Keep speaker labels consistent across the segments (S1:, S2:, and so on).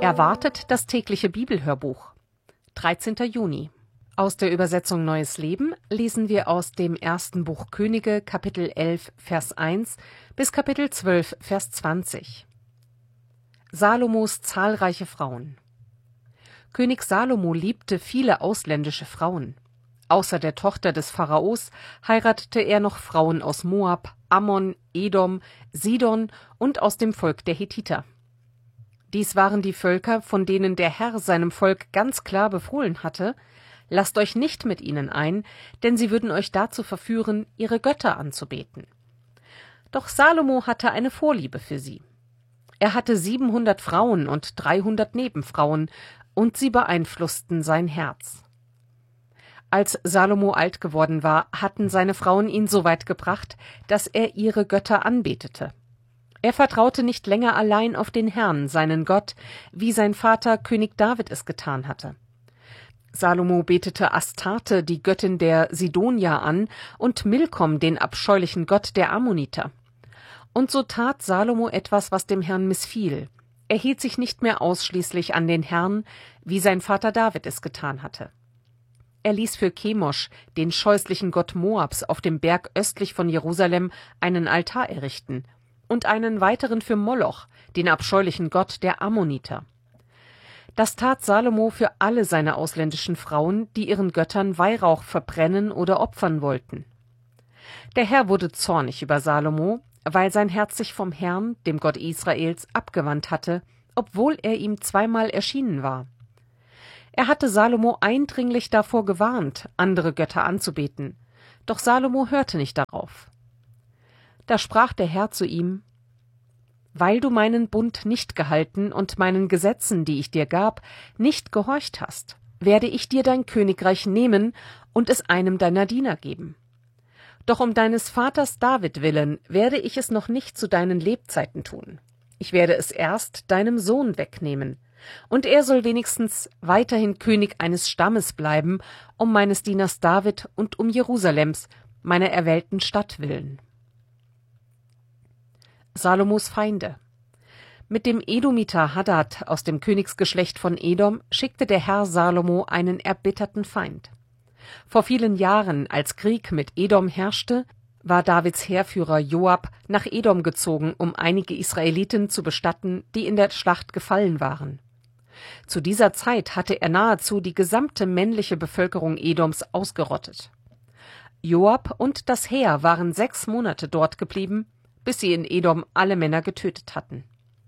S1: Erwartet das tägliche Bibelhörbuch. 13. Juni. Aus der Übersetzung Neues Leben lesen wir aus dem ersten Buch Könige, Kapitel 11, Vers 1 bis Kapitel 12, Vers 20. Salomos zahlreiche Frauen. König Salomo liebte viele ausländische Frauen. Außer der Tochter des Pharaos heiratete er noch Frauen aus Moab, Ammon, Edom, Sidon und aus dem Volk der Hethiter. Dies waren die Völker, von denen der Herr seinem Volk ganz klar befohlen hatte: Lasst euch nicht mit ihnen ein, denn sie würden euch dazu verführen, ihre Götter anzubeten. Doch Salomo hatte eine Vorliebe für sie. Er hatte 700 Frauen und 300 Nebenfrauen, und sie beeinflussten sein Herz. Als Salomo alt geworden war, hatten seine Frauen ihn so weit gebracht, dass er ihre Götter anbetete. Er vertraute nicht länger allein auf den Herrn, seinen Gott, wie sein Vater König David es getan hatte. Salomo betete Astarte, die Göttin der Sidonier, an, und Milkom, den abscheulichen Gott der Ammoniter. Und so tat Salomo etwas, was dem Herrn missfiel. Er hielt sich nicht mehr ausschließlich an den Herrn, wie sein Vater David es getan hatte. Er ließ für Chemosh, den scheußlichen Gott Moabs, auf dem Berg östlich von Jerusalem einen Altar errichten und einen weiteren für Moloch, den abscheulichen Gott der Ammoniter. Das tat Salomo für alle seine ausländischen Frauen, die ihren Göttern Weihrauch verbrennen oder opfern wollten. Der Herr wurde zornig über Salomo, weil sein Herz sich vom Herrn, dem Gott Israels, abgewandt hatte, obwohl er ihm zweimal erschienen war. Er hatte Salomo eindringlich davor gewarnt, andere Götter anzubeten, doch Salomo hörte nicht darauf. Da sprach der Herr zu ihm: Weil du meinen Bund nicht gehalten und meinen Gesetzen, die ich dir gab, nicht gehorcht hast, werde ich dir dein Königreich nehmen und es einem deiner Diener geben. Doch um deines Vaters David willen werde ich es noch nicht zu deinen Lebzeiten tun. Ich werde es erst deinem Sohn wegnehmen, und er soll wenigstens weiterhin König eines Stammes bleiben, um meines Dieners David und um Jerusalems, meiner erwählten Stadt willen. Salomos Feinde. Mit dem Edomiter Hadad aus dem Königsgeschlecht von Edom schickte der Herr Salomo einen erbitterten Feind. Vor vielen Jahren, als Krieg mit Edom herrschte, war Davids Heerführer Joab nach Edom gezogen, um einige Israeliten zu bestatten, die in der Schlacht gefallen waren. Zu dieser Zeit hatte er nahezu die gesamte männliche Bevölkerung Edoms ausgerottet. Joab und das Heer waren 6 Monate dort geblieben, bis sie in Edom alle Männer getötet hatten.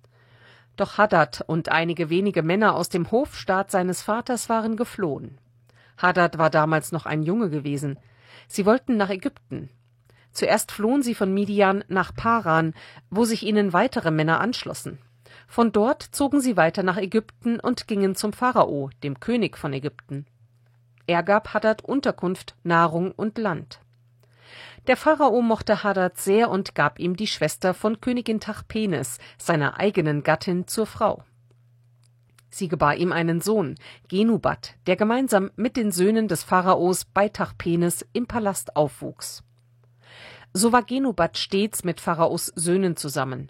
S1: Doch Hadad und einige wenige Männer aus dem Hofstaat seines Vaters waren geflohen. Hadad war damals noch ein Junge gewesen. Sie wollten nach Ägypten. Zuerst flohen sie von Midian nach Paran, wo sich ihnen weitere Männer anschlossen. Von dort zogen sie weiter nach Ägypten und gingen zum Pharao, dem König von Ägypten. Er gab Hadad Unterkunft, Nahrung und Land. Der Pharao mochte Hadad sehr und gab ihm die Schwester von Königin Tachpenes, seiner eigenen Gattin, zur Frau. Sie gebar ihm einen Sohn, Genubat, der gemeinsam mit den Söhnen des Pharaos bei Tachpenes im Palast aufwuchs. So war Genubat stets mit Pharaos Söhnen zusammen.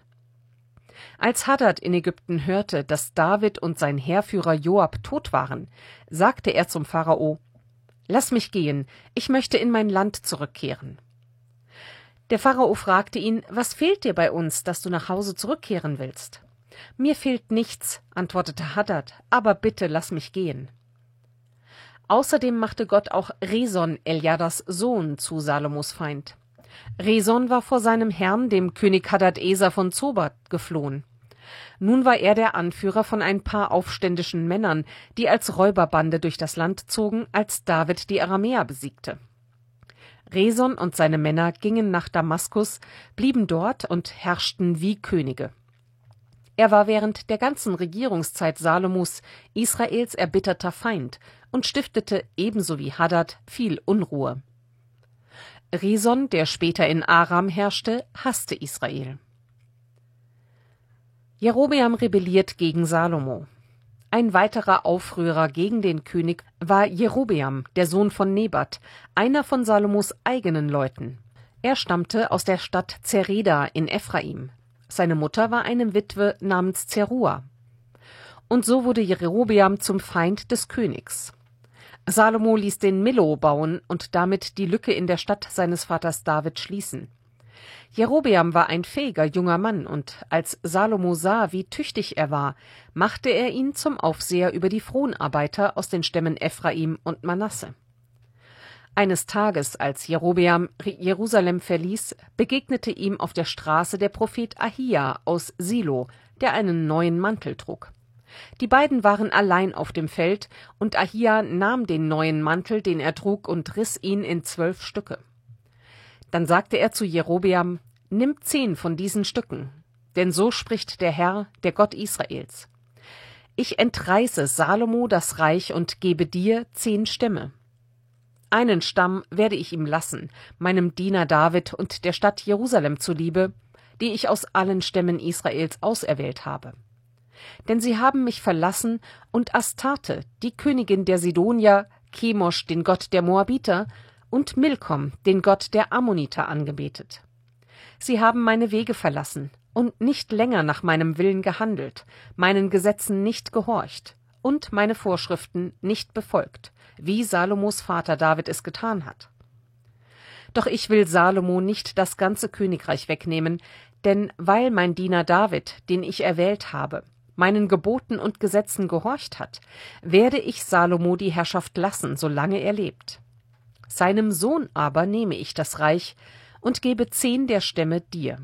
S1: Als Hadad in Ägypten hörte, dass David und sein Heerführer Joab tot waren, sagte er zum Pharao: Lass mich gehen, ich möchte in mein Land zurückkehren. Der Pharao fragte ihn: Was fehlt dir bei uns, dass du nach Hause zurückkehren willst? Mir fehlt nichts, antwortete Hadad, aber bitte lass mich gehen. Außerdem machte Gott auch Reson, Eljadas Sohn, zu Salomos Feind. Reson war vor seinem Herrn, dem König Hadad-Eser von Zoba, geflohen. Nun war er der Anführer von ein paar aufständischen Männern, die als Räuberbande durch das Land zogen, als David die Aramäer besiegte. Reson und seine Männer gingen nach Damaskus, blieben dort und herrschten wie Könige. Er war während der ganzen Regierungszeit Salomos Israels erbitterter Feind und stiftete ebenso wie Hadad viel Unruhe. Reson, der später in Aram herrschte, hasste Israel. Jerobeam rebelliert gegen Salomo. Ein weiterer Aufrührer gegen den König war Jerobeam, der Sohn von Nebat, einer von Salomos eigenen Leuten. Er stammte aus der Stadt Zereda in Ephraim. Seine Mutter war eine Witwe namens Zerua. Und so wurde Jerobeam zum Feind des Königs. Salomo ließ den Millo bauen und damit die Lücke in der Stadt seines Vaters David schließen. Jerobeam war ein fähiger junger Mann, und als Salomo sah, wie tüchtig er war, machte er ihn zum Aufseher über die Fronarbeiter aus den Stämmen Ephraim und Manasse. Eines Tages, als Jerobeam Jerusalem verließ, begegnete ihm auf der Straße der Prophet Ahia aus Silo, der einen neuen Mantel trug. Die beiden waren allein auf dem Feld, und Ahia nahm den neuen Mantel, den er trug, und riss ihn in 12 Stücke. Dann sagte er zu Jerobeam: Nimm 10 von diesen Stücken, denn so spricht der Herr, der Gott Israels. Ich entreiße Salomo das Reich und gebe dir 10 Stämme. Einen Stamm werde ich ihm lassen, meinem Diener David und der Stadt Jerusalem zuliebe, die ich aus allen Stämmen Israels auserwählt habe. Denn sie haben mich verlassen und Astarte, die Königin der Sidonier, Chemosh, den Gott der Moabiter, und Milkom, den Gott der Ammoniter, angebetet. Sie haben meine Wege verlassen und nicht länger nach meinem Willen gehandelt, meinen Gesetzen nicht gehorcht und meine Vorschriften nicht befolgt, wie Salomos Vater David es getan hat. Doch ich will Salomo nicht das ganze Königreich wegnehmen, denn weil mein Diener David, den ich erwählt habe, meinen Geboten und Gesetzen gehorcht hat, werde ich Salomo die Herrschaft lassen, solange er lebt. Seinem Sohn aber nehme ich das Reich und gebe 10 der Stämme dir.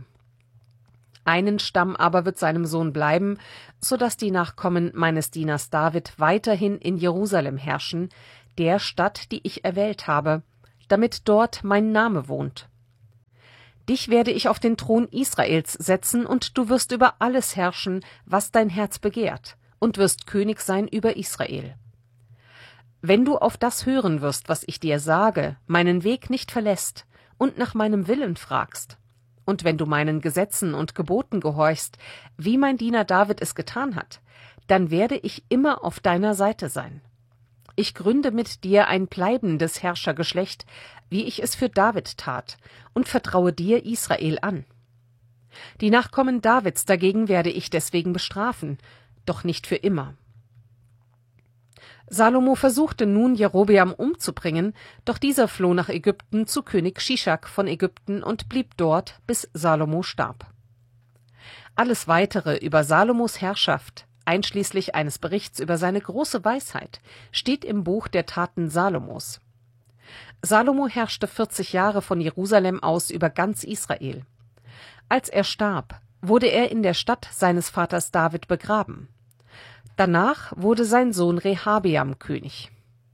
S1: Einen Stamm aber wird seinem Sohn bleiben, so dass die Nachkommen meines Dieners David weiterhin in Jerusalem herrschen, der Stadt, die ich erwählt habe, damit dort mein Name wohnt. Dich werde ich auf den Thron Israels setzen, und du wirst über alles herrschen, was dein Herz begehrt, und wirst König sein über Israel. Wenn du auf das hören wirst, was ich dir sage, meinen Weg nicht verlässt und nach meinem Willen fragst, und wenn du meinen Gesetzen und Geboten gehorchst, wie mein Diener David es getan hat, dann werde ich immer auf deiner Seite sein. Ich gründe mit dir ein bleibendes Herrschergeschlecht, wie ich es für David tat, und vertraue dir Israel an. Die Nachkommen Davids dagegen werde ich deswegen bestrafen, doch nicht für immer. Salomo versuchte nun, Jerobeam umzubringen, doch dieser floh nach Ägypten zu König Shishak von Ägypten und blieb dort, bis Salomo starb. Alles Weitere über Salomos Herrschaft, einschließlich eines Berichts über seine große Weisheit, steht im Buch der Taten Salomos. Salomo herrschte 40 Jahre von Jerusalem aus über ganz Israel. Als er starb, wurde er in der Stadt seines Vaters David begraben. Danach wurde sein Sohn Rehabeam König.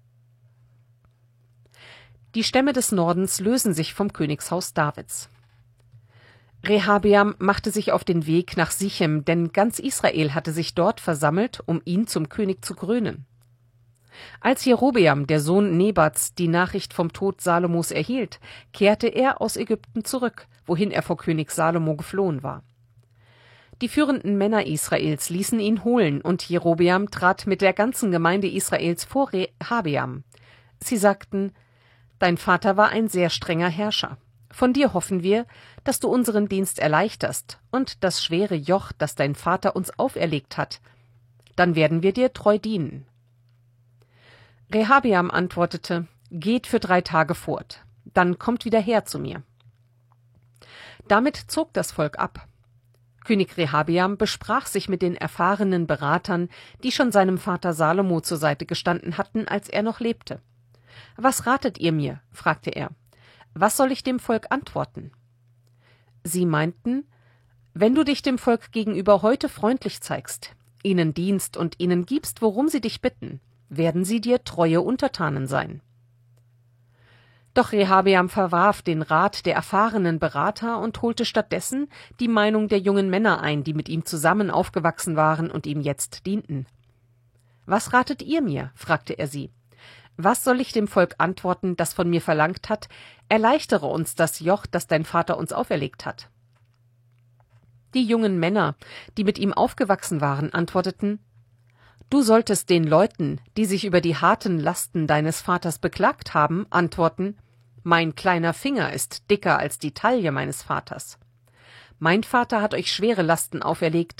S1: Die Stämme des Nordens lösen sich vom Königshaus Davids. Rehabeam machte sich auf den Weg nach Sichem, denn ganz Israel hatte sich dort versammelt, um ihn zum König zu krönen. Als Jerobeam, der Sohn Nebats, die Nachricht vom Tod Salomos erhielt, kehrte er aus Ägypten zurück, wohin er vor König Salomo geflohen war. Die führenden Männer Israels ließen ihn holen, und Jerobeam trat mit der ganzen Gemeinde Israels vor Rehabeam. Sie sagten: Dein Vater war ein sehr strenger Herrscher. Von dir hoffen wir, dass du unseren Dienst erleichterst und das schwere Joch, das dein Vater uns auferlegt hat. Dann werden wir dir treu dienen. Rehabeam antwortete: Geht für 3 Tage fort, dann kommt wieder her zu mir. Damit zog das Volk ab. König Rehabeam besprach sich mit den erfahrenen Beratern, die schon seinem Vater Salomo zur Seite gestanden hatten, als er noch lebte. »Was ratet ihr mir?« fragte er. »Was soll ich dem Volk antworten?« Sie meinten: »Wenn du dich dem Volk gegenüber heute freundlich zeigst, ihnen dienst und ihnen gibst, worum sie dich bitten, werden sie dir treue Untertanen sein.« Doch Rehabeam verwarf den Rat der erfahrenen Berater und holte stattdessen die Meinung der jungen Männer ein, die mit ihm zusammen aufgewachsen waren und ihm jetzt dienten. »Was ratet ihr mir?« fragte er sie. »Was soll ich dem Volk antworten, das von mir verlangt hat, erleichtere uns das Joch, das dein Vater uns auferlegt hat?« Die jungen Männer, die mit ihm aufgewachsen waren, antworteten: »Du solltest den Leuten, die sich über die harten Lasten deines Vaters beklagt haben, antworten: Mein kleiner Finger ist dicker als die Taille meines Vaters. Mein Vater hat euch schwere Lasten auferlegt,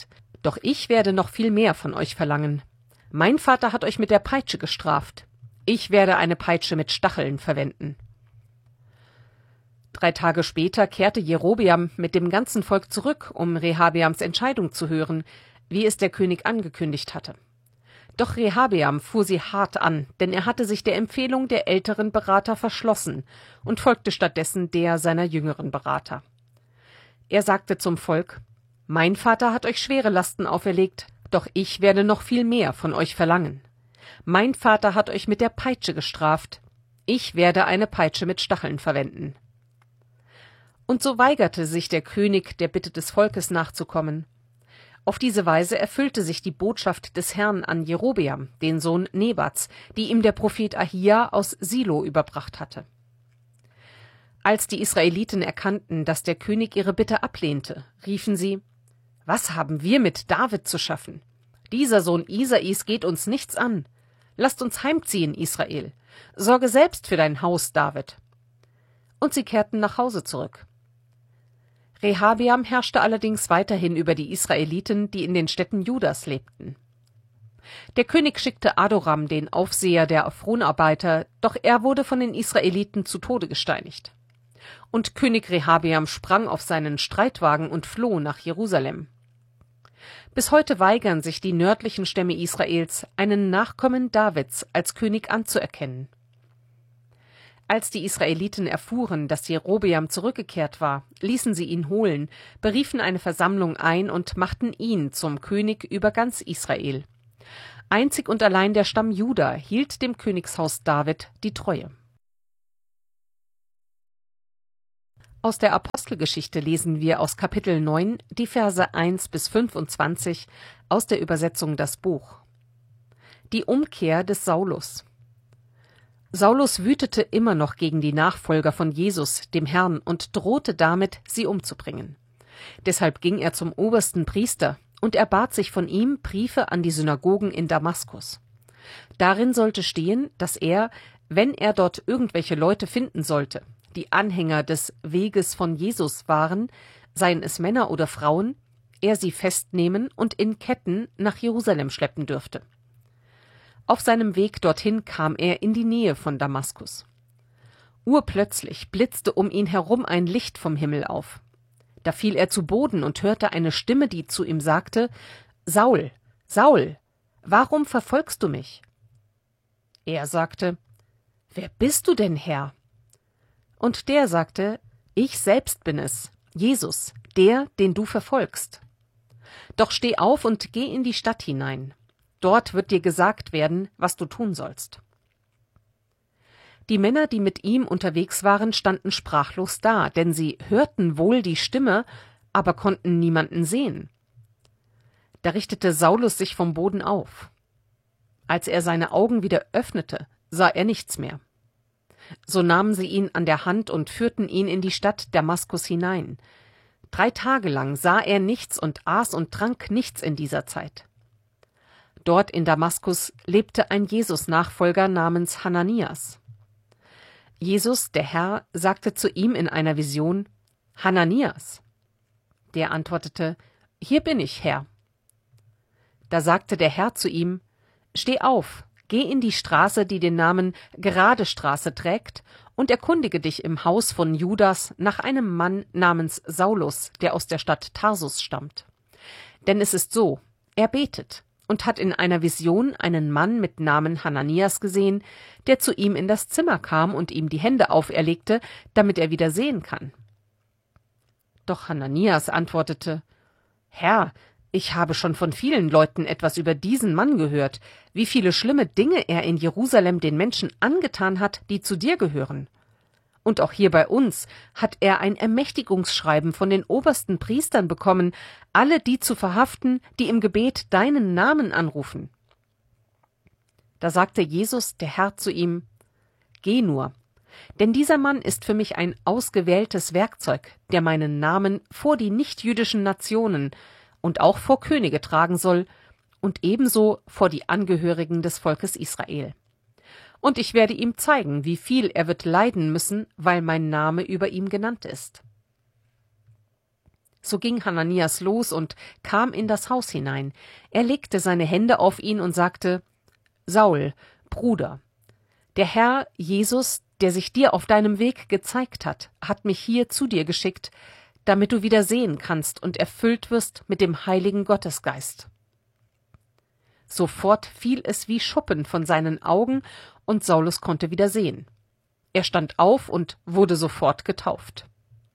S1: Doch ich werde noch viel mehr von euch verlangen. Mein Vater hat euch mit der Peitsche gestraft. Ich werde eine Peitsche mit Stacheln verwenden. 3 Tage später kehrte Jerobeam mit dem ganzen Volk zurück, um Rehabeams Entscheidung zu hören, wie es der König angekündigt hatte. Doch Rehabeam fuhr sie hart an, denn er hatte sich der Empfehlung der älteren Berater verschlossen und folgte stattdessen der seiner jüngeren Berater. Er sagte zum Volk: Mein Vater hat euch schwere Lasten auferlegt, doch ich werde noch viel mehr von euch verlangen. Mein Vater hat euch mit der Peitsche gestraft, ich werde eine Peitsche mit Stacheln verwenden. Und so weigerte sich der König, der Bitte des Volkes nachzukommen. Auf diese Weise erfüllte sich die Botschaft des Herrn an Jerobeam, den Sohn Nebats, die ihm der Prophet Ahia aus Silo überbracht hatte. Als die Israeliten erkannten, dass der König ihre Bitte ablehnte, riefen sie: Was haben wir mit David zu schaffen? Dieser Sohn Isais geht uns nichts an. Lasst uns heimziehen, Israel. Sorge selbst für dein Haus, David. Und sie kehrten nach Hause zurück. Rehabeam herrschte allerdings weiterhin über die Israeliten, die in den Städten Judas lebten. Der König schickte Adoram, den Aufseher der Fronarbeiter, doch er wurde von den Israeliten zu Tode gesteinigt. Und König Rehabeam sprang auf seinen Streitwagen und floh nach Jerusalem. Bis heute weigern sich die nördlichen Stämme Israels, einen Nachkommen Davids als König anzuerkennen. Als die Israeliten erfuhren, dass Jerobeam zurückgekehrt war, ließen sie ihn holen, beriefen eine Versammlung ein und machten ihn zum König über ganz Israel. Einzig und allein der Stamm Juda hielt dem Königshaus David die Treue. Aus der Apostelgeschichte lesen wir aus Kapitel 9 die Verse 1 bis 25 aus der Übersetzung Das Buch. Die Umkehr des Saulus. Saulus wütete immer noch gegen die Nachfolger von Jesus, dem Herrn, und drohte damit, sie umzubringen. Deshalb ging er zum obersten Priester und erbat sich von ihm Briefe an die Synagogen in Damaskus. Darin sollte stehen, dass er, wenn er dort irgendwelche Leute finden sollte, die Anhänger des Weges von Jesus waren, seien es Männer oder Frauen, er sie festnehmen und in Ketten nach Jerusalem schleppen dürfte. Auf seinem Weg dorthin kam er in die Nähe von Damaskus. Urplötzlich blitzte um ihn herum ein Licht vom Himmel auf. Da fiel er zu Boden und hörte eine Stimme, die zu ihm sagte: »Saul, Saul, warum verfolgst du mich?« Er sagte: »Wer bist du denn, Herr?« Und der sagte: »Ich selbst bin es, Jesus, der, den du verfolgst. Doch steh auf und geh in die Stadt hinein. Dort wird dir gesagt werden, was du tun sollst.« Die Männer, die mit ihm unterwegs waren, standen sprachlos da, denn sie hörten wohl die Stimme, aber konnten niemanden sehen. Da richtete Saulus sich vom Boden auf. Als er seine Augen wieder öffnete, sah er nichts mehr. So nahmen sie ihn an der Hand und führten ihn in die Stadt Damaskus hinein. 3 Tage lang sah er nichts und aß und trank nichts in dieser Zeit. Dort in Damaskus lebte ein Jesus-Nachfolger namens Hananias. Jesus, der Herr, sagte zu ihm in einer Vision: »Hananias!« Der antwortete: »Hier bin ich, Herr.« Da sagte der Herr zu ihm: »Steh auf, geh in die Straße, die den Namen Gerade Straße trägt, und erkundige dich im Haus von Judas nach einem Mann namens Saulus, der aus der Stadt Tarsus stammt. Denn es ist so, er betet und hat in einer Vision einen Mann mit Namen Hananias gesehen, der zu ihm in das Zimmer kam und ihm die Hände auferlegte, damit er wieder sehen kann.« Doch Hananias antwortete: »Herr, ich habe schon von vielen Leuten etwas über diesen Mann gehört, wie viele schlimme Dinge er in Jerusalem den Menschen angetan hat, die zu dir gehören. Und auch hier bei uns hat er ein Ermächtigungsschreiben von den obersten Priestern bekommen, alle die zu verhaften, die im Gebet deinen Namen anrufen.« Da sagte Jesus, der Herr, zu ihm: »Geh nur, denn dieser Mann ist für mich ein ausgewähltes Werkzeug, der meinen Namen vor die nichtjüdischen Nationen und auch vor Könige tragen soll und ebenso vor die Angehörigen des Volkes Israel. Und ich werde ihm zeigen, wie viel er wird leiden müssen, weil mein Name über ihm genannt ist.« So ging Hananias los und kam in das Haus hinein. Er legte seine Hände auf ihn und sagte: Saul, Bruder, der Herr Jesus, der sich dir auf deinem Weg gezeigt hat mich hier zu dir geschickt, damit du wieder sehen kannst und erfüllt wirst mit dem heiligen Gottesgeist. Sofort fiel es wie Schuppen von seinen Augen, und Saulus konnte wieder sehen. Er stand auf und wurde sofort getauft.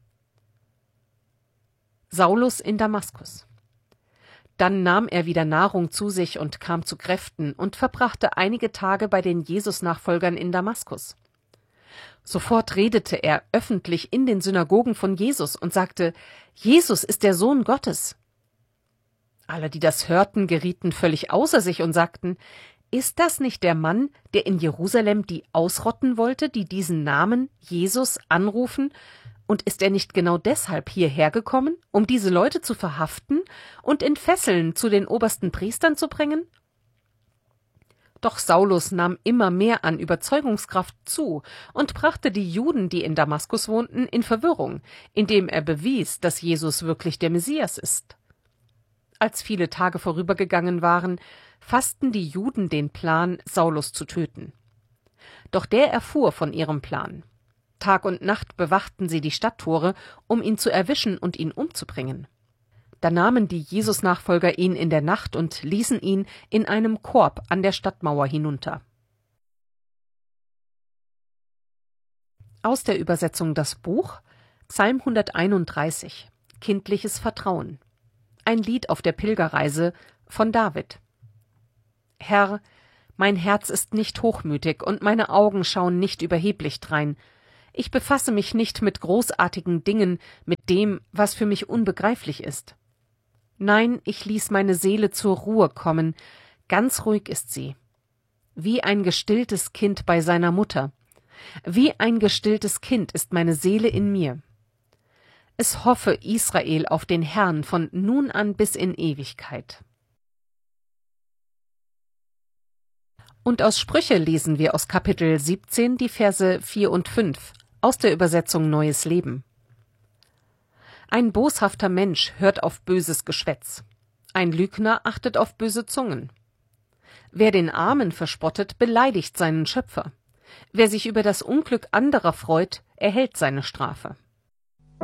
S1: Saulus in Damaskus. Dann nahm er wieder Nahrung zu sich und kam zu Kräften und verbrachte einige Tage bei den Jesus-Nachfolgern in Damaskus. Sofort redete er öffentlich in den Synagogen von Jesus und sagte: Jesus ist der Sohn Gottes. Alle, die das hörten, gerieten völlig außer sich und sagten: Ist das nicht der Mann, der in Jerusalem die ausrotten wollte, die diesen Namen Jesus anrufen? Und ist er nicht genau deshalb hierher gekommen, um diese Leute zu verhaften und in Fesseln zu den obersten Priestern zu bringen? Doch Saulus nahm immer mehr an Überzeugungskraft zu und brachte die Juden, die in Damaskus wohnten, in Verwirrung, indem er bewies, dass Jesus wirklich der Messias ist. Als viele Tage vorübergegangen waren, fassten die Juden den Plan, Saulus zu töten. Doch der erfuhr von ihrem Plan. Tag und Nacht bewachten sie die Stadttore, um ihn zu erwischen und ihn umzubringen. Da nahmen die Jesus-Nachfolger ihn in der Nacht und ließen ihn in einem Korb an der Stadtmauer hinunter. Aus der Übersetzung das Buch, Psalm 131, Kindliches Vertrauen. Ein Lied auf der Pilgerreise von David. Herr, mein Herz ist nicht hochmütig und meine Augen schauen nicht überheblich drein. Ich befasse mich nicht mit großartigen Dingen, mit dem, was für mich unbegreiflich ist. Nein, ich ließ meine Seele zur Ruhe kommen, ganz ruhig ist sie. Wie ein gestilltes Kind bei seiner Mutter. Wie ein gestilltes Kind ist meine Seele in mir. Es hoffe Israel auf den Herrn von nun an bis in Ewigkeit. Und aus Sprüche lesen wir aus Kapitel 17 die Verse 4 und 5 aus der Übersetzung Neues Leben. Ein boshafter Mensch hört auf böses Geschwätz. Ein Lügner achtet auf böse Zungen. Wer den Armen verspottet, beleidigt seinen Schöpfer. Wer sich über das Unglück anderer freut, erhält seine Strafe.